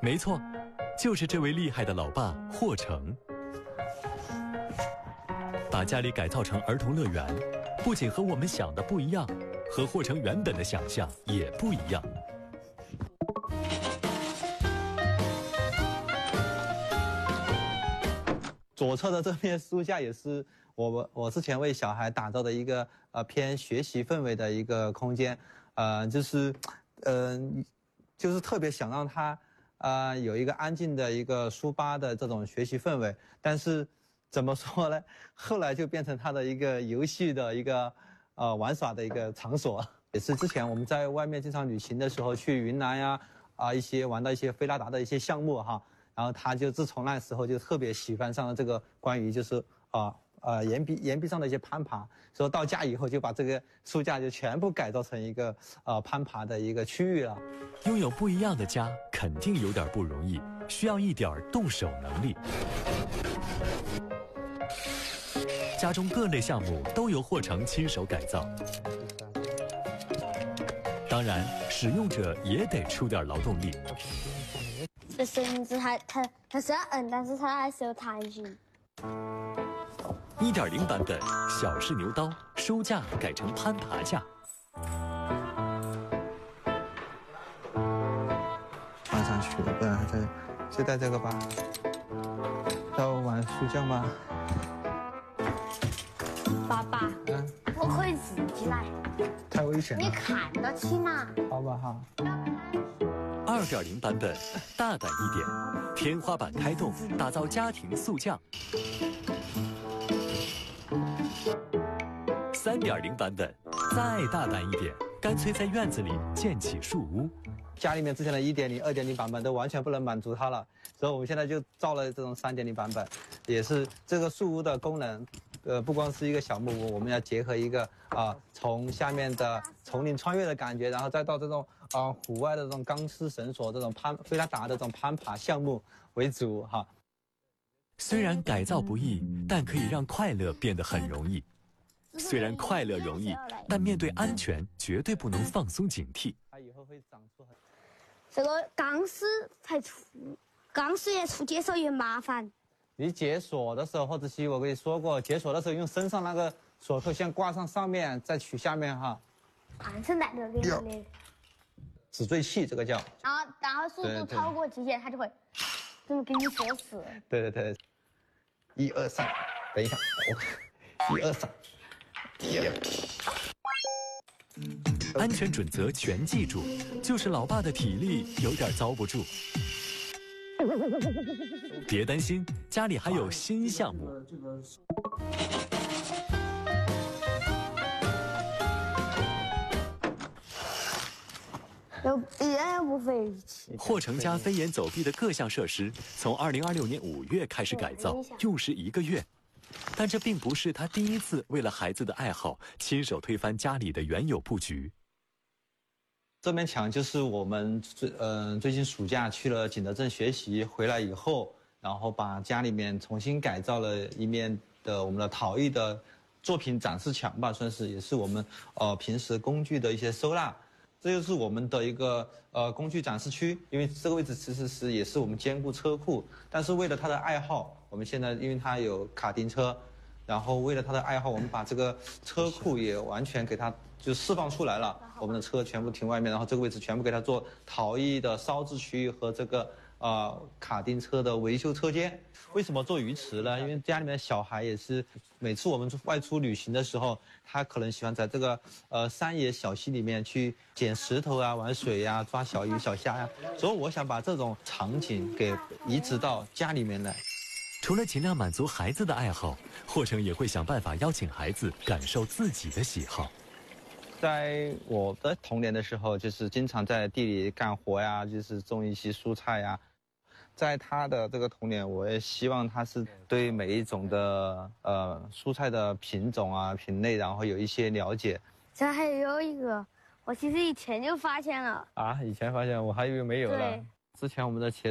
没错，就是这位厉害的老爸霍成。把家里改造成儿童乐园，不仅和我们想的不一样，和霍成原本的想象也不一样。 左侧的这面书架也是我之前为小孩打造的一个偏学习氛围的一个空间，就是特别想让他有一个安静的一个书吧的这种学习氛围，但是怎么说呢？后来就变成他的一个游戏的一个玩耍的一个场所，也是之前我们在外面经常旅行的时候去云南呀玩到一些菲拉达的一些项目哈。然后他就自从那时候就特别喜欢上了这个关于就是岩壁上的一些攀爬，所以到家以后就把这个书架就全部改造成一个攀爬的一个区域了。 拥有不一样的家肯定有点不容易，需要一点动手能力。家中各类项目都由霍成亲手改造，当然使用者也得出点劳动力。 这绳子它是要摁，但是它还是有弹性。 1.0 版本小试牛刀，书架改成攀爬架。 放上去，不然就带这个吧。要玩书架吗？ 爸爸，我可以自己来。 太危险了。 你看得起嘛？ 好吧，好。 2.0 版本大胆一点，天花板开动，打造家庭速降。3.0 版本再大胆一点，干脆在院子里建起树屋。 家里面之前的1.0、2.0 版本都完全不能满足它了，所以我们现在就造了这种3.0 版本，也是这个树屋的功能。不光是一个小木屋，我们要结合一个从下面的丛林穿越的感觉，然后再到这种户外的这种钢丝绳索、这种菲拉达的这种攀爬项目为主哈。 虽然改造不易，但可以让快乐变得很容易。虽然快乐容易，但面对安全绝对不能放松警惕。 它以后会长出很。 这个钢丝太粗，钢丝越粗解锁越麻烦。 你解锁的时候，或者是我跟你说过，解锁的时候用身上那个锁扣先挂上上面，再取下面哈。 暗身带着给你的。 止坠器这个叫。 然后速度超过极限，它就会这么给你锁死。 对。1、2、3，等一下，1、2、3， 安全准则全记住，就是老爸的体力有点遭不住。别担心，家里还有新项目。 一点也不费气。 霍成家飞檐走壁的各项设施，从2026年5月开始改造，用时1个月。但这并不是他第一次为了孩子的爱好，亲手推翻家里的原有布局。 这面墙就是我们最近暑假去了景德镇学习回来以后，然后把家里面重新改造了一面的我们的陶艺的作品展示墙吧，算是也是我们平时工具的一些收纳。这就是我们的一个工具展示区，因为这个位置其实也是我们兼顾车库，但是为了他的爱好，我们现在因为他有卡丁车，然后为了他的爱好，我们把这个车库也完全给他就释放出来了，我们的车全部停外面，然后这个位置全部给他做陶艺的烧制区域和这个卡丁车的维修车间。为什么做鱼池呢？因为家里面的小孩也是每次我们外出旅行的时候，他可能喜欢在这个山野小溪里面去捡石头啊、玩水呀、抓小鱼小虾呀，所以我想把这种场景给移植到家里面来。 除了尽量满足孩子的爱好，霍成也会想办法邀请孩子感受自己的喜好。 在我的童年的时候，就是经常在地里干活呀，就是种一些蔬菜呀。在他的这个童年，我也希望他是对每一种的蔬菜的品种啊、品类，然后有一些了解。 这还有一个，我其实以前就发现了啊，以前发现，我还以为没有了。之前我们的茄